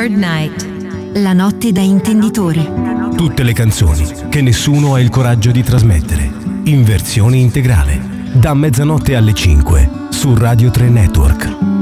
Third Night. La notte da intenditore. Tutte le canzoni che nessuno ha il coraggio di trasmettere, in versione integrale, da mezzanotte alle 5 su Radio 3 Network.